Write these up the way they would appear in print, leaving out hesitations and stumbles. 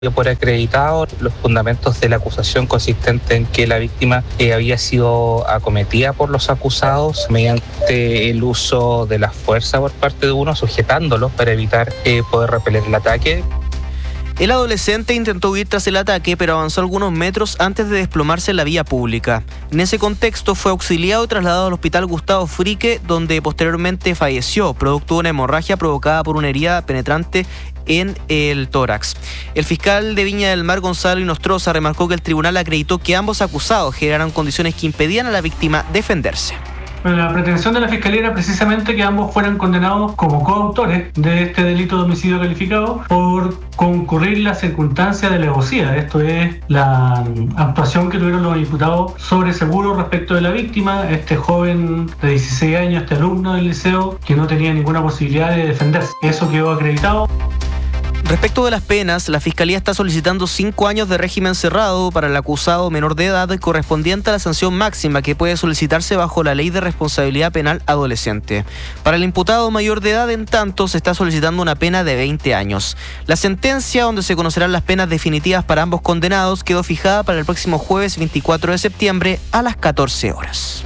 Por acreditado, los fundamentos de la acusación consistentes en que la víctima había sido acometida por los acusados mediante el uso de la fuerza por parte de uno, sujetándolos para evitar poder repeler el ataque. El adolescente intentó huir tras el ataque, pero avanzó algunos metros antes de desplomarse en la vía pública. En ese contexto fue auxiliado y trasladado al hospital Gustavo Frique, donde posteriormente falleció, producto de una hemorragia provocada por una herida penetrante en el tórax. El fiscal de Viña del Mar, Gonzalo Inostroza, remarcó que el tribunal acreditó que ambos acusados generaron condiciones que impedían a la víctima defenderse. Bueno, la pretensión de la Fiscalía era precisamente que ambos fueran condenados como coautores de este delito de homicidio calificado por concurrir las circunstancias de alevosía. Esto es la actuación que tuvieron los imputados sobre seguro respecto de la víctima, este joven de 16 años, este alumno del liceo, que no tenía ninguna posibilidad de defenderse. Eso quedó acreditado. Respecto de las penas, la Fiscalía está solicitando 5 años de régimen cerrado para el acusado menor de edad correspondiente a la sanción máxima que puede solicitarse bajo la Ley de Responsabilidad Penal Adolescente. Para el imputado mayor de edad, en tanto, se está solicitando una pena de 20 años. La sentencia, donde se conocerán las penas definitivas para ambos condenados, quedó fijada para el próximo jueves 24 de septiembre a las 14 horas.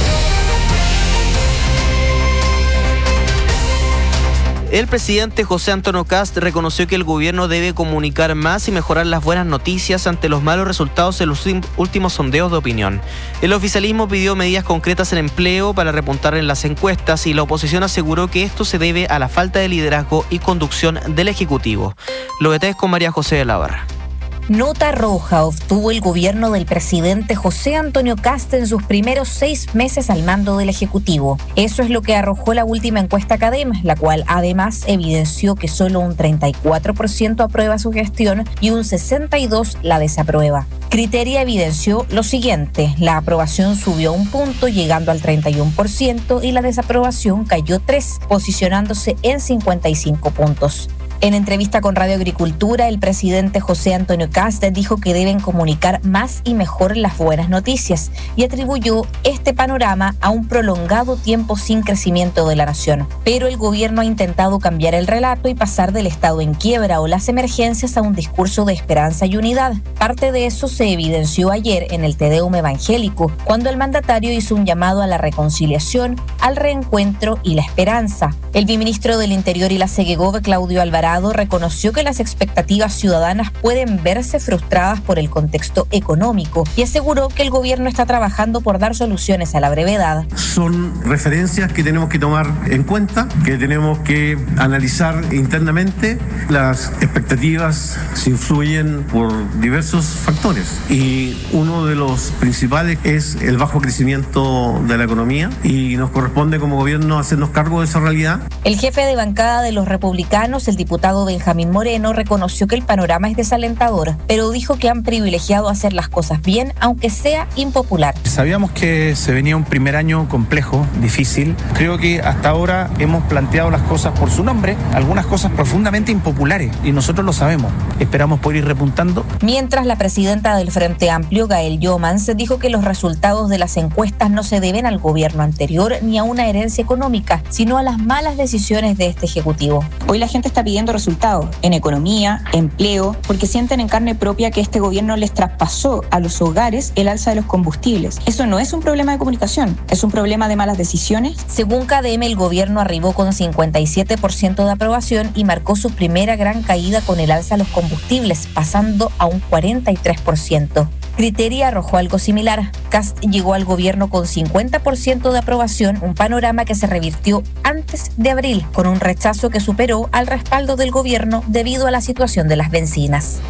El presidente José Antonio Kast reconoció que el gobierno debe comunicar más y mejorar las buenas noticias ante los malos resultados en los últimos sondeos de opinión. El oficialismo pidió medidas concretas en empleo para repuntar en las encuestas y la oposición aseguró que esto se debe a la falta de liderazgo y conducción del Ejecutivo. Los detalles con María José de la Barra. Nota roja obtuvo el gobierno del presidente José Antonio Kast en sus primeros 6 meses al mando del Ejecutivo. Eso es lo que arrojó la última encuesta CADEM, la cual además evidenció que solo un 34% aprueba su gestión y un 62% la desaprueba. Criteria evidenció lo siguiente: la aprobación subió 1 punto, llegando al 31%, y la desaprobación cayó 3, posicionándose en 55 puntos. En entrevista con Radio Agricultura, el presidente José Antonio Kast dijo que deben comunicar más y mejor las buenas noticias y atribuyó este panorama a un prolongado tiempo sin crecimiento de la nación. Pero el gobierno ha intentado cambiar el relato y pasar del estado en quiebra o las emergencias a un discurso de esperanza y unidad. Parte de eso se evidenció ayer en el Te Deum evangélico, cuando el mandatario hizo un llamado a la reconciliación, al reencuentro y la esperanza. El viceministro del Interior y la Segegov, Claudio Alvarado, reconoció que las expectativas ciudadanas pueden verse frustradas por el contexto económico y aseguró que el gobierno está trabajando por dar soluciones a la brevedad. Son referencias que tenemos que tomar en cuenta, que tenemos que analizar internamente. Las expectativas se influyen por diversos factores y uno de los principales es el bajo crecimiento de la economía y nos corresponde como gobierno hacernos cargo de esa realidad. El jefe de bancada de los republicanos, el diputado Benjamín Moreno, reconoció que el panorama es desalentador, pero dijo que han privilegiado hacer las cosas bien, aunque sea impopular. Sabíamos que se venía un primer año complejo, difícil. Creo que hasta ahora hemos planteado las cosas por su nombre, algunas cosas profundamente impopulares, y nosotros lo sabemos. Esperamos poder ir repuntando. Mientras, la presidenta del Frente Amplio, Gael Yomans, dijo que los resultados de las encuestas no se deben al gobierno anterior ni a una herencia económica, sino a las malas decisiones de este Ejecutivo. Hoy la gente está pidiendo resultados en economía, empleo, porque sienten en carne propia que este gobierno les traspasó a los hogares el alza de los combustibles. Eso no es un problema de comunicación, es un problema de malas decisiones. Según CADEM, el gobierno arribó con 57% de aprobación y marcó su primera gran caída con el alza de los combustibles, pasando a un 43%. Criteria arrojó algo similar. Kast llegó al gobierno con 50% de aprobación, un panorama que se revirtió antes de abril, con un rechazo que superó al respaldo del gobierno debido a la situación de las bencinas.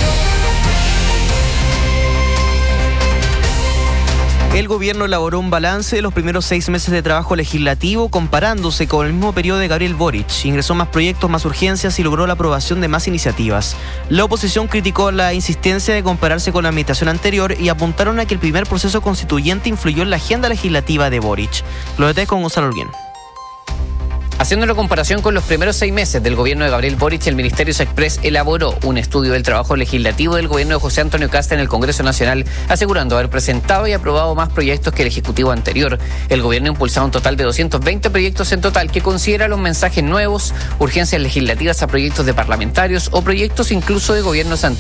El gobierno elaboró un balance de los primeros 6 meses de trabajo legislativo comparándose con el mismo periodo de Gabriel Boric. Ingresó más proyectos, más urgencias y logró la aprobación de más iniciativas. La oposición criticó la insistencia de compararse con la administración anterior y apuntaron a que el primer proceso constituyente influyó en la agenda legislativa de Boric. Lo detalles con Gonzalo Alguén. Haciendo una comparación con los primeros 6 meses del gobierno de Gabriel Boric, el Ministerio Express elaboró un estudio del trabajo legislativo del gobierno de José Antonio Kast en el Congreso Nacional, asegurando haber presentado y aprobado más proyectos que el Ejecutivo anterior. El gobierno ha impulsado un total de 220 proyectos en total, que considera los mensajes nuevos, urgencias legislativas a proyectos de parlamentarios o proyectos incluso de gobiernos antiguos